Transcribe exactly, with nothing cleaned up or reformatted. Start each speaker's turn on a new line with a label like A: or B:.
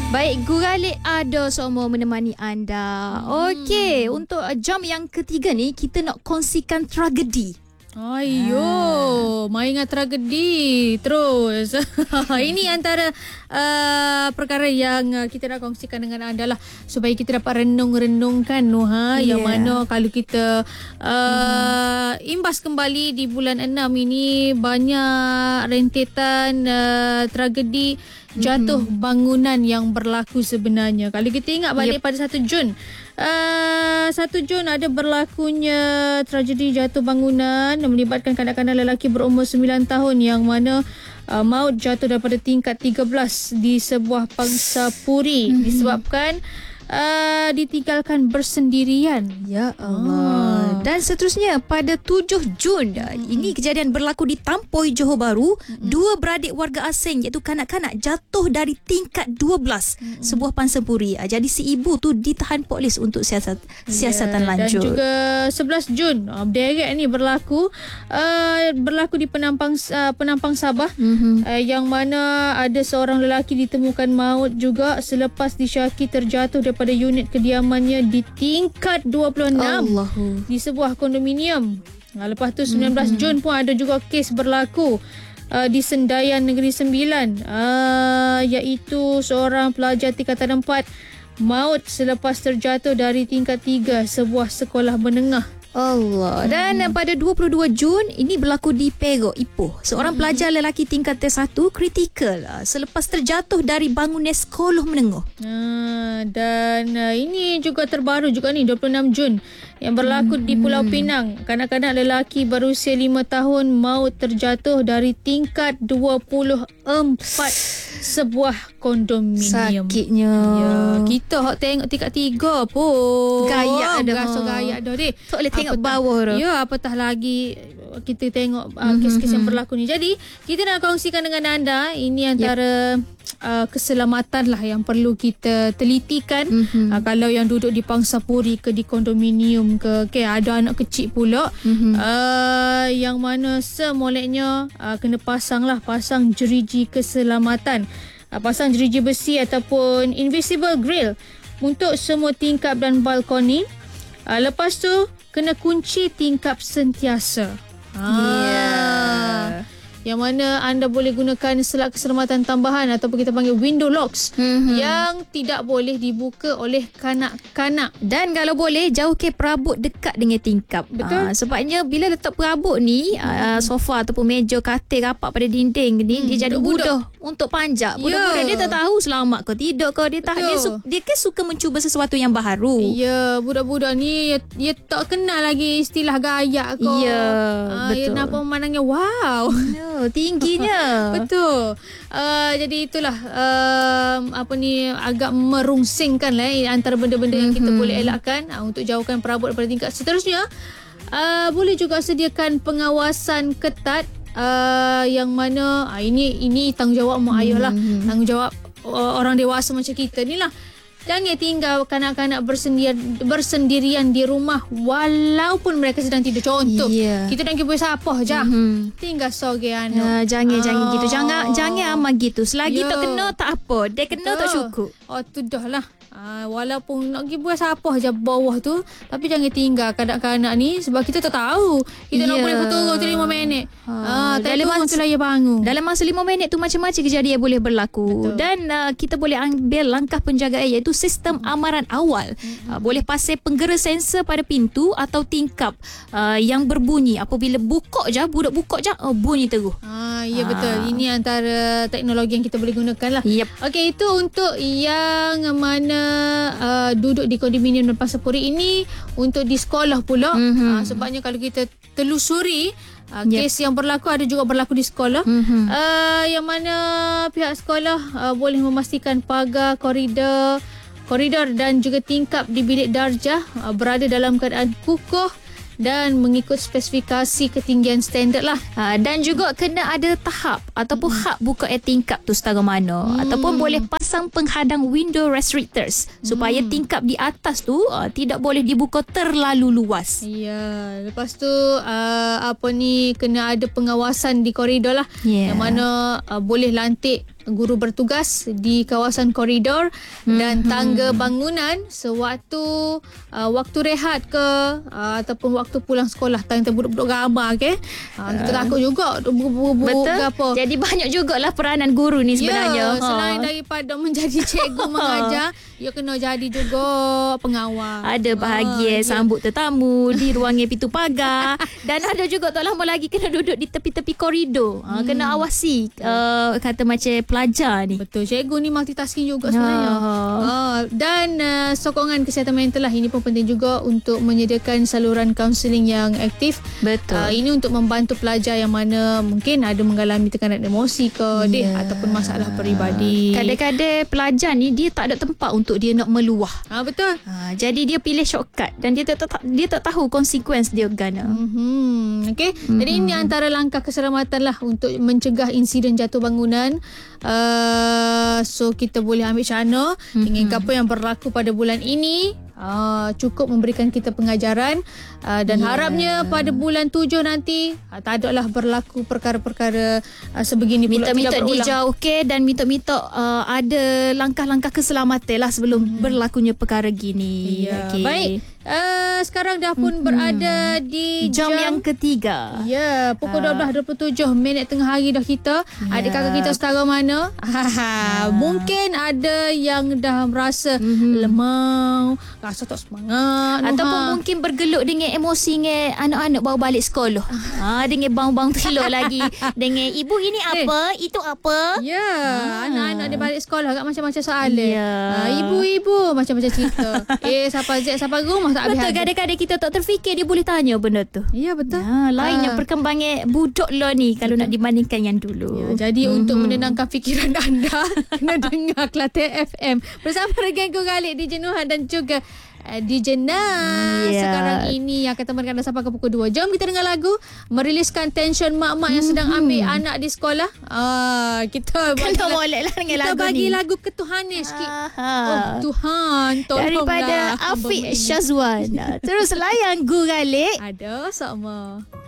A: Baik, Guralik ada semua menemani anda. Hmm. Okey, untuk jam yang ketiga ni kita nak kongsikan tragedi.
B: Ayo, ha. main dengan tragedi terus. Ini antara uh, perkara yang uh, kita nak kongsikan dengan anda lah, supaya kita dapat renung-renungkan Nuha, yeah. yang mana kalau kita uh, hmm. imbas kembali di bulan enam ini banyak rentetan uh, tragedi jatuh mm-hmm. bangunan yang berlaku sebenarnya. Kalau kita ingat balik yep. pada satu Jun, uh, satu Jun ada berlakunya tragedi jatuh bangunan yang melibatkan kanak-kanak lelaki berumur sembilan tahun yang mana uh, maut jatuh daripada tingkat tiga belas di sebuah pangsapuri mm-hmm. disebabkan Uh, ditinggalkan bersendirian.
A: Ya Allah. Ah. Dan seterusnya pada tujuh Jun, mm-hmm. ini kejadian berlaku di Tampoi, Johor Bahru. Mm-hmm. Dua beradik warga asing iaitu kanak-kanak jatuh dari tingkat dua belas mm-hmm. sebuah pangsapuri. Jadi si ibu tu ditahan polis untuk siasat, siasatan yeah. lanjut.
B: Dan juga sebelas Jun uh, berderet ni berlaku uh, berlaku di Penampang uh, Penampang Sabah, mm-hmm. uh, yang mana ada seorang lelaki ditemukan maut juga selepas disyaki terjatuh pada unit kediamannya di tingkat dua puluh enam Allahu. Di sebuah kondominium. Lepas tu sembilan belas mm-hmm. Jun pun ada juga kes berlaku uh, di Sendayan Negeri Sembilan, uh, iaitu seorang pelajar tingkatan empat maut selepas terjatuh dari tingkat tiga sebuah sekolah menengah.
A: Allah. Dan hmm. pada dua puluh dua Jun ini berlaku di Perak, Ipoh. Seorang hmm. pelajar lelaki tingkat T satu kritikal selepas terjatuh dari bangunan sekolah menengah.
B: Ha, dan uh, ini juga terbaru juga ni dua puluh enam Jun yang berlaku hmm. di Pulau Pinang. Kanak-kanak lelaki berusia lima tahun maut terjatuh dari tingkat dua puluh empat sebuah kondominium.
A: Sakitnya.
B: Ya, kita hok tengok tingkat tiga pun.
A: Gaya dah.
B: Rasa gaya dah deh.
A: Tak boleh tengok apatah, bawah dah. Ya,
B: apatah lagi kita tengok uh, kes-kes yang berlaku ni. Jadi, kita nak kongsikan dengan anda, ini antara yep. uh, keselamatan lah yang perlu kita telitikan. Mm-hmm. Uh, kalau yang duduk di pangsapuri ke di kondominium ke, okay, ada anak kecil pula, mm-hmm. uh, yang mana semoleknya uh, kena pasang lah, pasang jeriji keselamatan. Uh, pasang jeriji besi ataupun invisible grill untuk semua tingkap dan balkoni. Uh, lepas tu, kena kunci tingkap sentiasa.
A: Yeah.
B: Yang mana anda boleh gunakan selat keselamatan tambahan ataupun kita panggil window locks, mm-hmm. yang tidak boleh dibuka oleh kanak-kanak.
A: Dan kalau boleh jauhkan perabot dekat dengan tingkap.
B: Betul.
A: Uh, sebabnya bila letak perabot ni, uh, sofa ataupun meja, katil rapat pada dinding ni, hmm, dia jadi mudah untuk panjat. Budak-budak yeah. dia tak tahu selamat ke tidak ke. Dia, tak, dia, su- dia kan suka mencuba sesuatu yang baharu.
B: Ya, yeah, budak-budak ni dia, dia tak kenal lagi istilah gaya ke.
A: Ya, yeah,
B: uh,
A: betul.
B: Nampak memandangnya wow.
A: Yeah, tingginya.
B: Betul. Uh, jadi itulah uh, apa ni agak merungsingkan lah eh, antara benda-benda mm-hmm. yang kita boleh elakkan uh, untuk jauhkan perabot daripada tingkat. Seterusnya, uh, boleh juga sediakan pengawasan ketat, uh, yang mana uh, ini ini tanggungjawab mak ayah lah, mm-hmm. tanggungjawab uh, orang dewasa macam kita ni lah. Jangan tinggal kanak-kanak bersendirian, bersendirian di rumah walaupun mereka sedang tidur. Contoh, yeah. kita nak pergi buat sapah je. Mm-hmm. Tinggal sore anak.
A: Uh, jangan, oh. jangan gitu. Jangan jangan amat gitu. Selagi
B: yeah.
A: tak kena tak apa. Dia kena Betul. tak cukup.
B: Oh, tu dah lah. Uh, walaupun nak pergi buat sapah je bawah tu, tapi jangan tinggal kanak-kanak ni sebab kita tak tahu. Kita yeah. nak boleh berturun tu lima minit. Uh, uh, dalam masa layak bangun.
A: Dalam masa lima minit tu macam-macam kejadian boleh berlaku. Betul. Dan uh, kita boleh ambil langkah penjagaan iaitu sistem amaran awal. Mm-hmm. Uh, boleh pasang penggera sensor pada pintu atau tingkap uh, yang berbunyi. Apabila buka je, budak buka je, oh, bunyi terus.
B: Ah, ya uh. betul. Ini antara teknologi yang kita boleh gunakan lah.
A: Yep.
B: Okey, itu untuk yang mana uh, duduk di kondominium dan pangsapuri. Ini untuk di sekolah pula. Mm-hmm. Uh, sebabnya kalau kita telusuri Uh, kes yep. yang berlaku ada juga berlaku di sekolah, mm-hmm. uh, yang mana pihak sekolah uh, boleh memastikan pagar, koridor, koridor dan juga tingkap di bilik darjah uh, berada dalam keadaan kukuh dan mengikut spesifikasi ketinggian standard lah.
A: Ha, dan juga kena ada tahap ataupun hmm. hak buka air tingkap tu setara mana. Hmm. Ataupun boleh pasang penghadang window restrictors supaya hmm. tingkap di atas tu uh, tidak boleh dibuka terlalu luas.
B: Ya, lepas tu uh, apa ni kena ada pengawasan di koridor lah. Yeah. Yang mana uh, boleh lantik guru bertugas di kawasan koridor hmm. dan tangga bangunan sewaktu uh, waktu rehat ke uh, ataupun waktu pulang sekolah. Time terburuk-buruk gambar ke. Uh, kita uh. takut juga buruk-buruk ke apa.
A: Jadi banyak jugalah peranan guru ni sebenarnya.
B: Ya, selain ha. daripada menjadi cikgu mengajar, dia kena jadi juga pengawal.
A: Ada bahagian ha, sambut tetamu di ruangan pintu pagar dan ada juga tak lama lagi kena duduk di tepi-tepi koridor. Ha, hmm. Kena awasi uh, kata macam pelajar ni.
B: Betul, cikgu ni multitasking juga sebenarnya. Ha. Ha. Dan uh, sokongan kesihatan mental lah, ini pun penting juga untuk menyediakan saluran kaunseling yang aktif.
A: Betul. Uh,
B: ini untuk membantu pelajar yang mana mungkin ada mengalami tekanan emosi ke yeah. deh, ataupun masalah peribadi.
A: Kadang-kadang pelajar ni dia tak ada tempat untuk dia nak meluah.
B: Ha, betul.
A: Ha, jadi dia pilih shortcut dan dia tak, tak dia tak tahu konsekuensi dia gana.
B: Mm-hmm. Okey. Mm-hmm. Jadi ini antara langkah keselamatan lah untuk mencegah insiden jatuh bangunan. Uh, so kita boleh ambil cara mm-hmm. dengan apa yang berlaku pada bulan ini. Uh, cukup memberikan kita pengajaran uh, dan yeah. harapnya pada bulan tujuh nanti uh, tak ada lah berlaku perkara-perkara uh, sebegini pula.
A: Minta-minta dijauhkan dan minta-minta uh, ada langkah-langkah keselamatan lah sebelum hmm. berlakunya perkara gini.
B: Yeah. Okay. Baik. Uh, sekarang dah pun hmm. berada di
A: jam,
B: jam
A: yang ketiga.
B: Ya, yeah, pukul uh. dua belas dua puluh tujuh minit tengah hari dah kita. Yeah. Adik kakak kita setara mana? Yeah. Mungkin ada yang dah merasa mm-hmm. lemau, rasa tak semangat,
A: ataupun
B: ha.
A: mungkin bergelut dengan emosi dengan anak-anak baru balik sekolah. Ha, dengan bang-bang telur lagi. Dengan ibu ini apa, eh. itu apa.
B: Ya, ha. anak-anak dia balik sekolah agak macam-macam soalan.
A: Ya.
B: Ha, ibu-ibu macam-macam cerita. eh, siapa Z, siapa rumah tak habis.
A: Betul, kadang-kadang kita tak terfikir dia boleh tanya benda tu.
B: Ya, betul.
A: Ha, lainnya ha. perkembangan budak lah ni kalau betul. nak dibandingkan yang dulu.
B: Ya, jadi mm-hmm. untuk menenangkan fikiran anda, kena dengar Kelantan F M bersama dengan Guralik di Jenuhan dan juga di Jenas. Yeah. Sekarang ini yang akan temankan anda sampai ke pukul dua. Jom kita dengar lagu meriliskan tension mak-mak yang sedang ambil mm-hmm. anak di sekolah. Ah, kita
A: kena molek lah dengan lagu ni.
B: Kita bagi lagu ketuhanan sikit. Oh Tuhan, tolonglah.
A: Daripada Afiq Syazwan. Terus layan Guralik.
B: Ada sama.